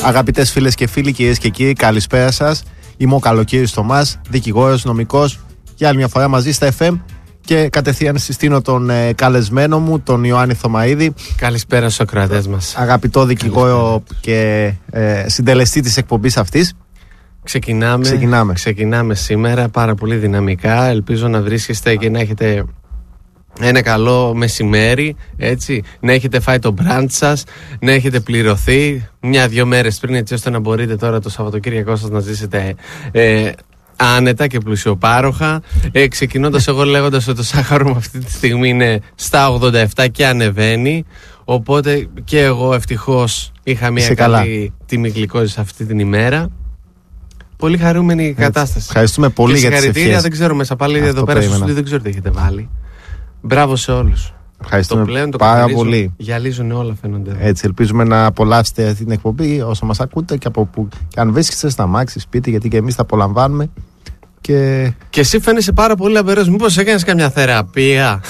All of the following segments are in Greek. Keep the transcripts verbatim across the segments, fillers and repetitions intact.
Αγαπητές φίλες και φίλοι, κυρίες και κύριοι, καλησπέρα σας. Είμαι ο Καλοκύρης Θωμάς, δικηγόρος, νομικός, για άλλη μια φορά μαζί στα εφ εμ και κατευθείαν συστήνω τον ε, καλεσμένο μου, τον Ιωάννη Θωμαίδη. Καλησπέρα στους ακροατές μας. Αγαπητό δικηγόρο και ε, συντελεστή της εκπομπής αυτής. Ξεκινάμε, Ξεκινάμε. ξεκινάμε σήμερα πάρα πολύ δυναμικά. Ελπίζω να βρίσκεστε και να έχετε ένα καλό μεσημέρι, έτσι, να έχετε φάει το μπραντ σας, να έχετε πληρωθεί μια-δυο μέρες πριν, έτσι ώστε να μπορείτε τώρα το Σαββατοκύριακό σας να ζήσετε ε, άνετα και πλουσιοπάροχα. Ε, ξεκινώντας εγώ λέγοντας ότι το σάχαρο μου αυτή τη στιγμή είναι στα ογδόντα επτά και ανεβαίνει, οπότε και εγώ ευτυχώς είχα μια Είσαι καλή καλά. τιμή γλυκόζης αυτή την ημέρα. Πολύ χαρούμενη η κατάσταση. Ευχαριστούμε πολύ και για τις συγχαρητήρια, ευχές. δεν ξέρω μέσα πάλι Αυτό εδώ πέρα στο περίμενα. στούντιο, δεν ξέρω τι έχετε βάλει. Μπράβο σε όλους. Ευχαριστούμε το πλέον, το πάρα καθαρίζω, πολύ. Γυαλίζουν όλα, φαίνονται. Έτσι, ελπίζουμε να απολαύσετε αυτή την εκπομπή όσο μας ακούτε και από που και αν βρίσκεστε στα μάξι, σπίτι, γιατί και εμείς τα απολαμβάνουμε. Και, και εσύ φαίνεσαι πάρα πολύ λαμπερός. Μήπως έκανες καμιά θεραπεία?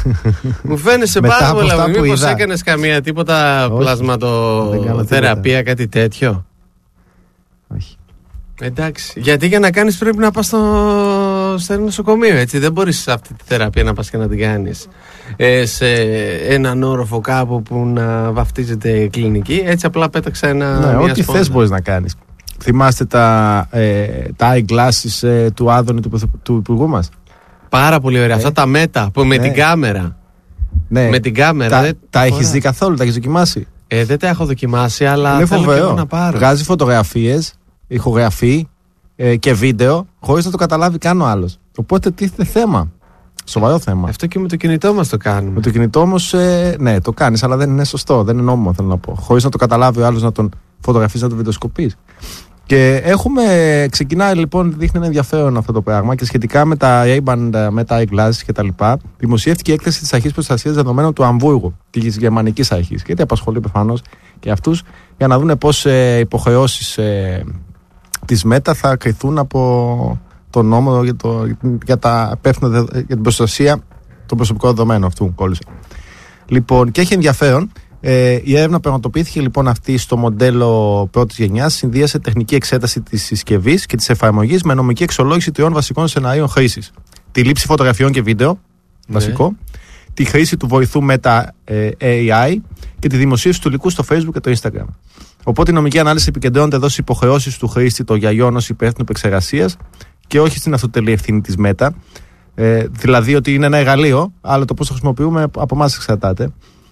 Μου φαίνεσαι Μετά πάρα από πολύ αυτά λαμπερός. που Μήπως είδα. έκανες καμία τίποτα Όχι, πλασματοθεραπεία, κάτι τέτοιο? όχι. Εντάξει. Γιατί για να κάνεις πρέπει να πας στο, στο νοσοκομείο, έτσι. Δεν μπορείς αυτή τη θεραπεία να πας και να την κάνεις ε, σε έναν όροφο κάπου που να βαφτίζεται κλινική. Έτσι απλά πέταξα ένα. Ναι, μια ό,τι σπόντα. θες μπορείς να κάνεις. Θυμάστε τα, ε, τα eyeglasses ε, του Άδωνη του, πρωθυ- του υπουργού μας? Πάρα πολύ ωραία. Ε. Αυτά τα μέτα που με Ναι. την κάμερα. Ναι. Με την κάμερα. Τα, δεν- τα έχεις φορά. δει καθόλου, τα έχεις δοκιμάσει? Ε, δεν τα έχω δοκιμάσει, αλλά Είναι θέλω και εγώ φοβερό. να πάρω. Βγάζει φωτογραφίες, ηχογραφεί ε, και βίντεο χωρίς να το καταλάβει καν ο άλλος. Οπότε τίθεται θέμα. Σοβαρό θέμα. Αυτό και με το κινητό μας το κάνουμε. Με το κινητό όμως, ε, ναι, το κάνεις, αλλά δεν είναι σωστό, δεν είναι νόμιμο, θέλω να πω. Χωρίς να το καταλάβει ο άλλος, να τον φωτογραφείς, να τον βιντεοσκοπείς. Και έχουμε, ξεκινάει λοιπόν, δείχνει ένα ενδιαφέρον αυτό το πράγμα και σχετικά με τα Ray-Ban, με τα eyeglasses και τα λοιπά, δημοσιεύτηκε η έκθεση της Αρχής Προστασίας Δεδομένων του Αμβούργου, της Γερμανικής Αρχής, γιατί απασχολεί προφανώς και αυτούς, για να δούνε πώς ε, υποχρεώσεις ε, της ΜΕΤΑ θα κρυθούν από το νόμο για, το, για, τα, για την προστασία των προσωπικών δεδομένων αυτού. Κόλλησα. Λοιπόν, και έχει ενδιαφέρον. Ε, η έρευνα πραγματοποιήθηκε λοιπόν αυτή στο μοντέλο πρώτης γενιάς, συνδύασε τεχνική εξέταση της συσκευής και της εφαρμογής με νομική εξολόγηση τριών βασικών σενάριων χρήσης. Τη λήψη φωτογραφιών και βίντεο, ναι. βασικό, τη χρήση του βοηθού Meta ε, έι άι και τη δημοσίευση του υλικού στο Facebook και το Instagram. Οπότε η νομική ανάλυση επικεντρώνεται εδώ στις υποχρεώσεις του χρήστη των γιαγιών ως υπεύθυνου επεξεργασίας και όχι στην αυτοτελή ευθύνη της Meta. Ε, δηλαδή ότι είναι ένα εργαλείο, αλλά το πώς το χρησιμοποιούμε από εμάς εξαρτάται.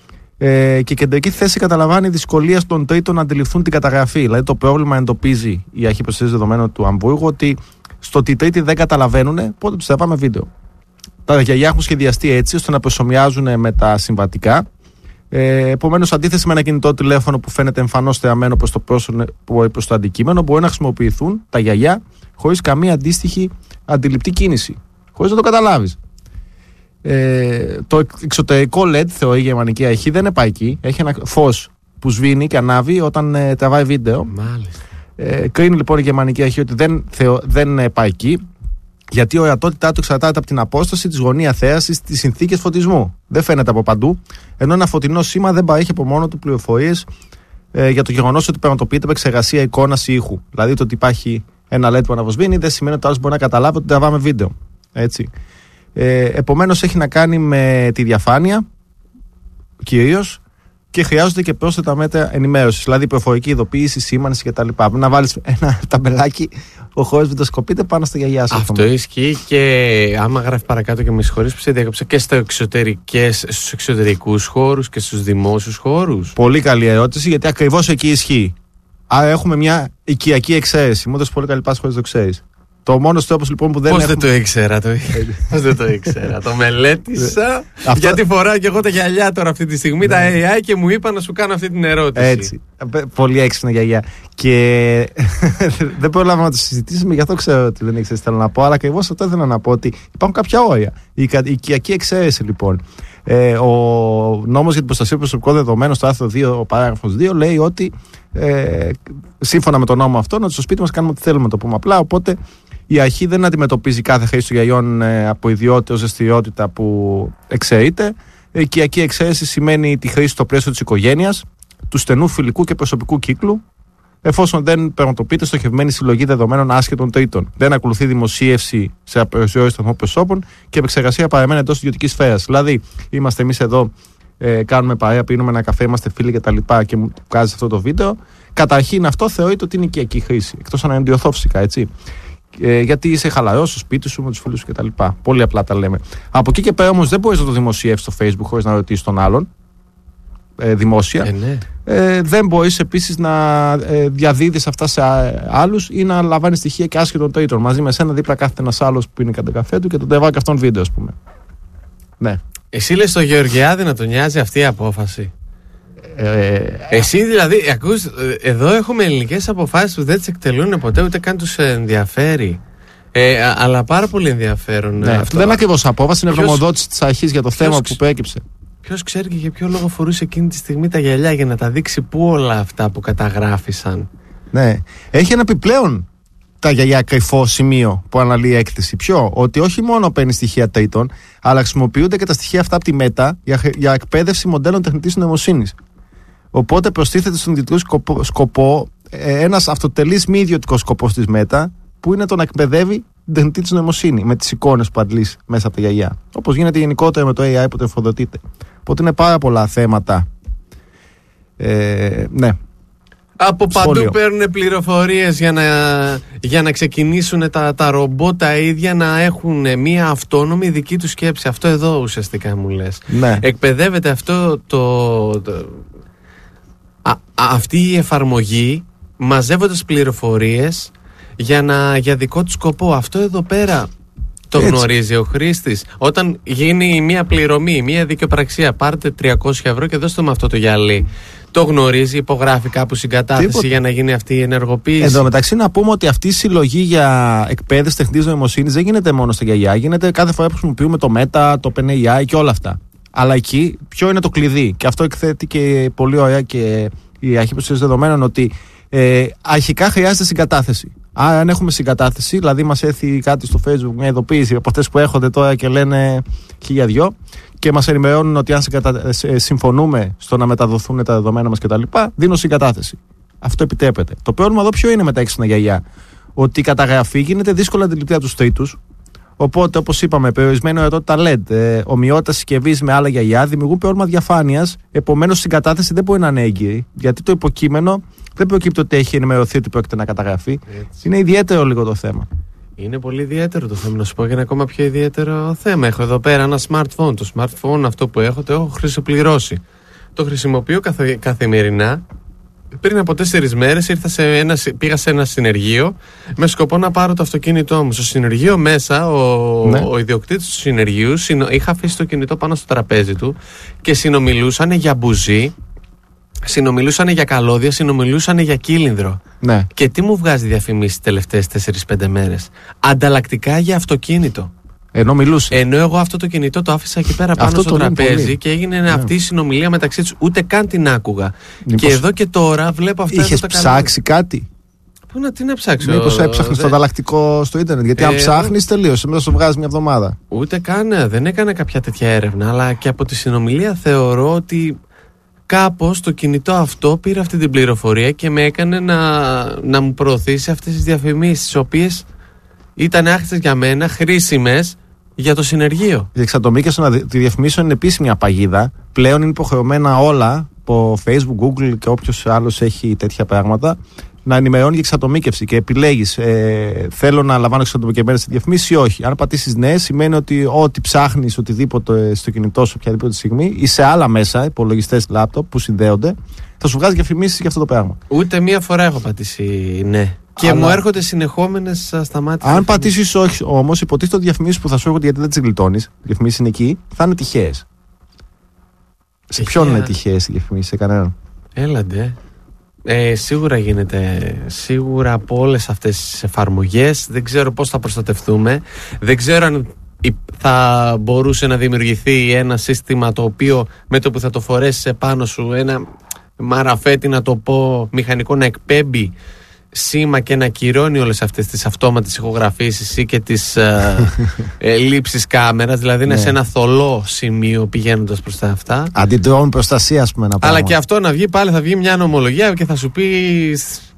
Ε, και κεντρική θέση καταλαμβάνει η δυσκολία των τρίτων να αντιληφθούν την καταγραφή. Δηλαδή, το πρόβλημα εντοπίζει η Αρχή Προστασίας Δεδομένων του Αμβούργου ότι στο ότι οι τρίτοι δεν καταλαβαίνουν πότε τους τραβάμε βίντεο. Τα γιαγιά έχουν σχεδιαστεί έτσι ώστε να προσομοιάζουν με τα συμβατικά. Ε, Επομένως, αντίθεση με ένα κινητό τηλέφωνο που φαίνεται εμφανώς θεαμένο προς το, προς το αντικείμενο, μπορεί να χρησιμοποιηθούν τα γιαγιά χωρίς καμία αντίστοιχη αντιληπτή κίνηση. Χωρίς να το καταλάβεις. Ε, το εξωτερικό ελ ι ντι, θεωρεί η Γερμανική Αρχή, δεν είναι επαρκή. Έχει ένα φως που σβήνει και ανάβει όταν ε, τραβάει βίντεο. Μάλιστα. Ε, κρίνει λοιπόν η Γερμανική Αρχή ότι δεν, θεω, δεν είναι επαρκή, γιατί η ορατότητά του εξαρτάται από την απόσταση, τη γωνία θέασης, τις συνθήκες φωτισμού. Δεν φαίνεται από παντού, ενώ ένα φωτεινό σήμα δεν παρέχει από μόνο του πληροφορίες ε, για το γεγονός ότι πραγματοποιείται επεξεργασία εικόνας ή ήχου. Δηλαδή το ότι υπάρχει ένα ελ ι ντι που αναβοσβήνει δεν σημαίνει ότι ο άλλος μπορεί να καταλάβει ότι τραβάμε βίντεο. Έτσι. Ε, επομένως έχει να κάνει με τη διαφάνεια κυρίως και χρειάζονται και πρόσθετα μέτρα ενημέρωσης, δηλαδή προφορική ειδοποίηση, σήμανση κτλ. Πρέπει να βάλεις ένα ταμπελάκι, ο χώρος βιντεοσκοπείται πάνω στα γιαγιά σου. Αυτό ισχύει και άμα γράφει παρακάτω, και με συγχωρείς που σε διάκοψα, και στα εξωτερικές, στους εξωτερικούς χώρους και στους δημόσιους χώρους. Πολύ καλή ερώτηση, γιατί ακριβώς εκεί ισχύει. Άρα έχουμε μια οικιακή εξαίρεση. Μου έδωσε πολύ καλή πάση χωρίς το ξέρεις. Το μόνο τρόπο λοιπόν που δεν Πώς έχουμε... δεν το ήξερα, το... Πώς δεν το ήξερα. Το μελέτησα. Αυτό... Γιατί φοράω και εγώ τα γυαλιά τώρα αυτή τη στιγμή, τα έι άι, και μου είπα να σου κάνω αυτή την ερώτηση. Έτσι. Πολύ έξυπνα γιαγιά. Και δεν πρόλαβα να το συζητήσουμε, γι' αυτό ξέρω ότι δεν ήξερες τι θέλω να πω. Αλλά ακριβώς αυτό ήθελα να πω, ότι υπάρχουν κάποια όρια. Η οικιακή εξαίρεση λοιπόν. Ε, ο νόμος για την προστασία προσωπικών δεδομένων, στο άρθρο δύο, ο παράγραφος δύο, λέει ότι ε, σύμφωνα με τον νόμο αυτόν, ότι στο σπίτι μας κάνουμε ό,τι θέλουμε, να το πούμε απλά. Οπότε η αρχή δεν αντιμετωπίζει κάθε χρήση των γιαγιών ε, από ιδιότητα ως δραστηριότητα που εξαιρείται. Η οικιακή εξαίρεση σημαίνει τη χρήση στο πλαίσιο της οικογένειας, του στενού φιλικού και προσωπικού κύκλου, εφόσον δεν πραγματοποιείται στοχευμένη συλλογή δεδομένων άσχετων τρίτων. Δεν ακολουθεί δημοσίευση σε απεριοριστικό σταθμό προσώπων και επεξεργασία παραμένει εντός της ιδιωτικής σφαίρας. Δηλαδή, είμαστε εμείς εδώ, ε, κάνουμε παρέα, πίνουμε ένα καφέ, είμαστε φίλοι κτλ. Και μου βγάζει αυτό το βίντεο. Καταρχήν, αυτό θεωρείται ότι είναι οικιακή χρήση. Εκτός αν είναι εντιωθώ φυσικά, έτσι. Ε, γιατί είσαι χαλαρός στο σπίτι σου με τους φίλους σου κτλ. Πολύ απλά τα λέμε. Από εκεί και πέρα όμως δεν μπορείς να το δημοσιεύσεις στο Facebook χωρίς να ρωτήσεις τον άλλον. Ε, δημόσια. Ε, ναι. ε, δεν μπορείς επίσης να ε, διαδίδεις αυτά σε άλλους ή να λαμβάνεις στοιχεία και άσχετων τρίτων. Μαζί με σένα δίπλα κάθεται ένας άλλος που πίνει κατά καφέ του και τον τρεβάει και αυτόν βίντεο, ας πούμε. Ναι. Εσύ λες στο Γεωργιάδη να τον νοιάζει αυτή η απόφαση. Ε, Εσύ δηλαδή, ακούς, εδώ έχουμε ελληνικές αποφάσεις που δεν τις εκτελούν ποτέ, ούτε καν τους ενδιαφέρει. Ε, α, αλλά πάρα πολύ ενδιαφέρον. Ναι, αυτό δεν είναι ακριβώς απόφαση, είναι γνωμοδότηση της αρχής για το θέμα που προέκυψε. Ποιος ξέρει και για ποιο λόγο φορούσε εκείνη τη στιγμή τα γυαλιά, για να τα δείξει πού όλα αυτά που καταγράφησαν. Ναι. Έχει ένα επιπλέον τα γυαλιά κρυφό σημείο που αναλύει η έκθεση. Ποιο? Ότι όχι μόνο παίρνει στοιχεία τρίτων, αλλά χρησιμοποιούνται και τα στοιχεία αυτά από τη Μέτα για, για εκπαίδευση μοντέλων τεχνητής νοημοσύνης. Οπότε προστίθεται στον ιδιωτικό σκοπό, σκοπό ε, ένας αυτοτελής μη ιδιωτικός σκοπός της Μέτα, που είναι το να εκπαιδεύει την τεχνητή της νοημοσύνη με τις εικόνες που αντλείς μέσα από τα γιαγιά. Όπως γίνεται γενικότερα με το έι άι που το εφοδοτείται. Οπότε είναι πάρα πολλά θέματα. Ε, ναι. Από παντού Σχόλιο. παίρνουν πληροφορίες για να, για να ξεκινήσουν τα, τα ρομπότ τα ίδια να έχουν μια αυτόνομη δική του σκέψη. Αυτό εδώ ουσιαστικά μου λες. Ναι. Εκπαιδεύεται αυτό το, το α, α, αυτή η εφαρμογή μαζεύοντας πληροφορίες για, να, για δικό του σκοπό. Αυτό εδώ πέρα το Έτσι. γνωρίζει ο χρήστης. Όταν γίνει μια πληρωμή, μια δικαιοπραξία, πάρτε τριακόσια ευρώ και δώστε μου αυτό το γυαλί. Το γνωρίζει, υπογράφει κάπου συγκατάθεση Τίποτε. για να γίνει αυτή η ενεργοποίηση. Εδώ μεταξύ να πούμε ότι αυτή η συλλογή για εκπαίδευση τεχνητής νοημοσύνης δεν γίνεται μόνο στα γιαγιά. Γίνεται κάθε φορά που χρησιμοποιούμε το Meta, το OpenAI και όλα αυτά. Αλλά εκεί ποιο είναι το κλειδί? Και αυτό εκθέτει και πολύ ωραία και η αρχή προστασίας δεδομένων, ότι ε, αρχικά χρειάζεται συγκατάθεση. Άρα, αν έχουμε συγκατάθεση, δηλαδή μας έρθει κάτι στο Facebook, μια ειδοποίηση από αυτές που έρχονται τώρα και λένε χίλια δυο και μας ενημερώνουν ότι αν συγκατα... συμφωνούμε στο να μεταδοθούν τα δεδομένα μας κτλ., δίνω συγκατάθεση. Αυτό επιτρέπεται. Το πρόβλημα εδώ ποιο είναι με τα έξυπνα γιαγιά? Ότι η καταγραφή γίνεται δύσκολα αντιληπτή από τους τρίτους. Οπότε, όπως είπαμε, περιορισμένη ορατότητα ελ ι ντι, ε, ομοιότητα συσκευής με άλλα γιαγιά δημιουργούν πρόβλημα διαφάνειας. Επομένως, η συγκατάθεση δεν μπορεί να είναι έγκυρη, γιατί το υποκείμενο δεν προκύπτει ότι έχει ενημερωθεί ότι πρόκειται να καταγραφεί. Έτσι. Είναι ιδιαίτερο λίγο το θέμα. Είναι πολύ ιδιαίτερο το θέμα. Να σου πω και ένα ακόμα πιο ιδιαίτερο θέμα. Έχω εδώ πέρα ένα smartphone. Το smartphone αυτό που έχω το έχω χρησιμοποιήσει. Το χρησιμοποιώ καθε, καθημερινά. Πριν από τέσσερις μέρες ήρθα σε ένα, πήγα σε ένα συνεργείο με σκοπό να πάρω το αυτοκίνητό μου. Στο συνεργείο μέσα, ο, ναι. ο ιδιοκτήτης του συνεργείου, συνο, είχα αφήσει το κινητό πάνω στο τραπέζι του και συνομιλούσαν για μπουζί, συνομιλούσαν για καλώδια, συνομιλούσαν για κύλινδρο. Ναι. Και τι μου βγάζει διαφημίσεις τις τελευταίες τέσσερις πέντε μέρες? Ανταλλακτικά για αυτοκίνητο. Ενώ μιλούσε. Ενώ εγώ αυτό το κινητό το άφησα εκεί πέρα πάνω αυτό στο τραπέζι και έγινε ναι. αυτή η συνομιλία μεταξύ τους. Ούτε καν την άκουγα. Μήπως και εδώ και τώρα βλέπω αυτά. Είχες τα ψάξει κάτι? Πού να, τι να ψάξω? Μήπως έψαχνες το ανταλλακτικό στο ίντερνετ? Γιατί ε, αν ψάχνεις, τελείωσε. Μετά σου βγάζει μια εβδομάδα. Ούτε καν. Δεν έκανα κάποια τέτοια έρευνα. Αλλά και από τη συνομιλία θεωρώ ότι κάπως το κινητό αυτό πήρε αυτή την πληροφορία και με έκανε να, να μου προωθήσει αυτές τις διαφημίσεις, τις οποίες ήταν άχρηστες για μένα, χρήσιμες για το συνεργείο. Η εξατομίκευση τη διαφημίσεων είναι επίσης μια παγίδα. Πλέον είναι υποχρεωμένα όλα από Facebook, Google και όποιος άλλος έχει τέτοια πράγματα να ενημερώνει για εξατομίκευση και επιλέγεις ε, θέλω να λαμβάνω εξατομικευμένες διαφημίσεις ή όχι. Αν πατήσεις ναι, σημαίνει ότι ό,τι ψάχνεις, οτιδήποτε στο κινητό σου οποιαδήποτε στιγμή ή σε άλλα μέσα, υπολογιστές, λάπτοπ που συνδέονται, θα σου βγάζει διαφημίσεις για αυτό το πράγμα. Ούτε μία φορά έχω πατήσει ναι. Και αλλά μου έρχονται συνεχόμενες ασταμάτητες. Αν πατήσεις όχι όμως, υποτίθεται ότι οι διαφημίσεις που θα σου έρχονται, γιατί δεν τις γλιτώνεις, οι διαφημίσεις είναι εκεί, θα είναι τυχαίες. Σε ποιον είναι τυχαίες οι διαφημίσεις? Σε κανέναν. Έλαντε. Ε, σίγουρα γίνεται. Σίγουρα από όλες αυτές τις εφαρμογές. Δεν ξέρω πώς θα προστατευτούμε. Δεν ξέρω αν θα μπορούσε να δημιουργηθεί ένα σύστημα το οποίο με το που θα το φορέσεις επάνω σου, ένα μαραφέτη να το πω μηχανικό, να εκπέμπει σήμα και να ακυρώνει όλες αυτές τις αυτόματες ηχογραφήσεις ή και τις ε, ε, λήψεις κάμερας, δηλαδή είναι ναι. σε ένα θολό σημείο πηγαίνοντας προς τα αυτά. Αντιτρών προστασία, ας πούμε, να Αλλά και αυτό να βγει πάλι, θα βγει μια νομολογία και θα σου πει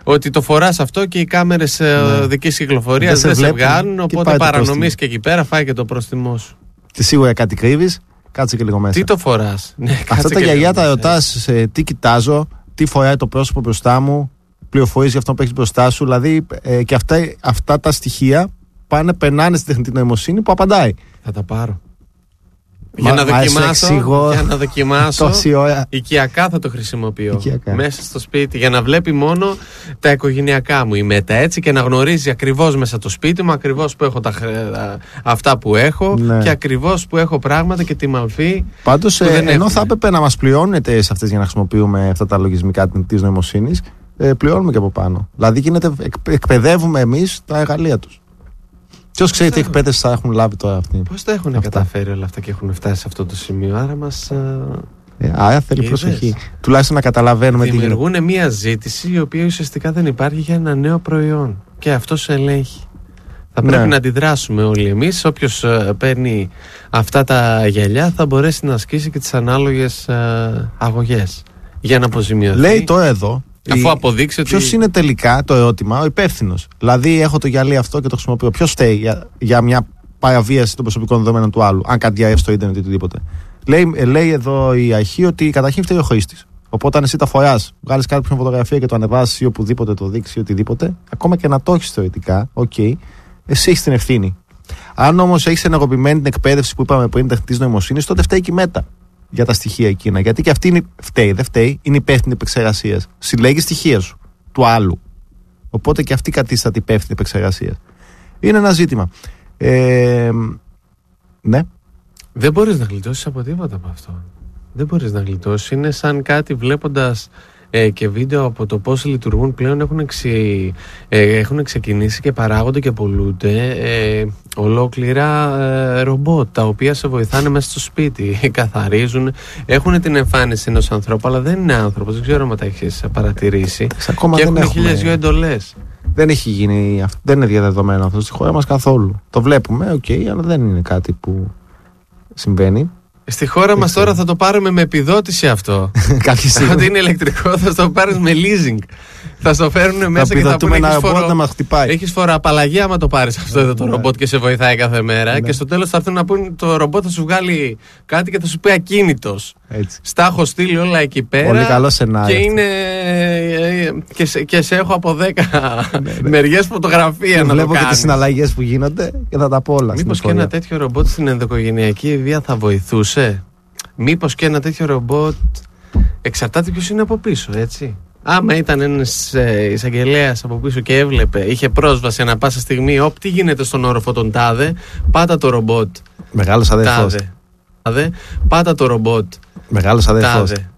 ότι το φοράς αυτό και οι κάμερες ναι. δικής κυκλοφορίας δεν, δεν σε βγάλουν. Οπότε παρανομείς και εκεί πέρα, φάει και το πρόστιμό σου. Και σίγουρα κάτι κρύβεις, κάτσε και λίγο μέσα. Τι το φοράς. Ναι, αυτά τα γιαγιά τα ρωτάς, τι κοιτάζω, τι φοράει το πρόσωπο μπροστά μου, πληροφορίες για αυτό που έχεις μπροστά σου. Δηλαδή ε, και αυτά, αυτά τα στοιχεία πάνε, περνάνε στην τεχνητή νοημοσύνη που απαντάει. Θα τα πάρω. Για, μα, να δοκιμάσω, για να δοκιμάσω οικιακά θα το χρησιμοποιώ οικιακά. Μέσα στο σπίτι για να βλέπει μόνο τα οικογενειακά μου η Μέτα, έτσι, και να γνωρίζει ακριβώς μέσα το σπίτι μου, ακριβώς που έχω τα, αυτά που έχω, ναι. Και ακριβώς που έχω πράγματα και τη μορφή. Πάντως ε, ενώ έχουμε. Θα έπρεπε να μας πληρώνετε σε αυτές για να χρησιμοποιούμε αυτά τα λογισμικά της νοημοσύνης, ε, πληρώνουμε και από πάνω. Δηλαδή γίνεται, εκ, εκπαιδεύουμε εμείς τα εργαλεία τους. Ποιος ξέρει τι εκπαίδευση θα έχουν λάβει τώρα αυτοί. Πώς τα έχουν αυτά. καταφέρει όλα αυτά και έχουν φτάσει σε αυτό το σημείο. Άρα μας. Ε, άρα θέλει είδες. Προσοχή. Τουλάχιστον να καταλαβαίνουμε τι γίνεται. Δημιουργούν μια ζήτηση η οποία ουσιαστικά δεν υπάρχει για ένα νέο προϊόν. Και αυτό σε ελέγχει. Θα πρέπει ναι. να αντιδράσουμε όλοι εμείς. Όποιος uh, παίρνει αυτά τα γυαλιά θα μπορέσει να ασκήσει και τις ανάλογες uh, αγωγές για να αποζημιωθεί. Λέει το εδώ. Αφού αποδείξει ότι. Ποιος είναι τελικά το ερώτημα, ο υπεύθυνος. Δηλαδή, έχω το γυαλί αυτό και το χρησιμοποιώ. Ποιος φταίει για, για μια παραβίαση των προσωπικών δεδομένων του άλλου, αν κάτι διαρρεύσει στο ίντερνετ ή οτιδήποτε. Λέει, λέει εδώ η αρχή ότι καταρχήν φταίει ο χρήστης. Οπότε, αν εσύ τα φοράς, βγάλεις κάποια φωτογραφία και το ανεβάσεις ή οπουδήποτε το δείξει ή οτιδήποτε, ακόμα και να το έχεις θεωρητικά, οκ, okay, εσύ έχεις την ευθύνη. Αν όμως έχεις ενεργοποιημένη την εκπαίδευση που είπαμε πριν τεχνητής νοημοσύνης, τότε φταίει και η Μέτα για τα στοιχεία εκείνα. Γιατί και αυτή είναι, φταίει, δεν φταίει, είναι υπεύθυνη επεξεργασία. Συλλέγει στοιχεία σου, του άλλου. Οπότε και αυτή κατίσταται υπεύθυνη επεξεργασία. Είναι ένα ζήτημα. Ε, ναι. Δεν μπορείς να γλιτώσεις από τίποτα από αυτό. Δεν μπορείς να γλιτώσεις. Είναι σαν κάτι βλέποντας ε, και βίντεο από το πώς λειτουργούν πλέον. Έχουν, εξι, ε, έχουν ξεκινήσει και παράγονται και πολλούνται ε, ολόκληρα ε, ρομπότ τα οποία σε βοηθάνε μέσα στο σπίτι. Καθαρίζουν, έχουν την εμφάνιση ενός ανθρώπου, αλλά δεν είναι άνθρωπος. Δεν ξέρω αν τα έχεις παρατηρήσει. Ακόμα και δεν έχουν χίλιες δυο εντολές. Δεν έχει γίνει, δεν είναι διαδεδομένο αυτό στη χώρα μας καθόλου. Το βλέπουμε, οκ, okay, αλλά δεν είναι κάτι που συμβαίνει. Στη χώρα μας τώρα θα το πάρουμε με επιδότηση αυτό. Ότι είναι ηλεκτρικό θα το πάρεις με leasing. Θα στο φέρουν μέσα και θα πούνε έχεις, φορο... έχεις φοροαπαλλαγή άμα το πάρεις αυτό εδώ το ναι. ρομπότ και σε βοηθάει κάθε μέρα ναι. Και στο τέλος θα έρθουν να πούνε το ρομπότ θα σου βγάλει κάτι και θα σου πει ακίνητος. Έτσι. Στα έχω στείλει όλα εκεί πέρα. Πολύ καλό σενάριο. Και είναι και σε, και σε έχω από δέκα ναι, ναι. μεριές φωτογραφία να βλέπω το κάνεις. Και τις συναλλαγές που γίνονται και θα τα πω όλα. Μήπως και ένα τέτοιο ρομπότ στην ενδοοικογενειακή βία θα βοηθούσε. Μήπως και ένα τέτοιο ρομπότ εξαρτάται ποιος είναι από πίσω, έτσι. Άμα ήταν ένας ε, εισαγγελέας από πίσω και έβλεπε, είχε πρόσβαση ανά πάσα στιγμή, όπ, τι γίνεται στον όροφο των τάδε, πάτα το ρομπότ. Μεγάλος αδερφός. Τάδε. Πάτα το ρομπότ. Μεγάλος αδερφός. Τάδε.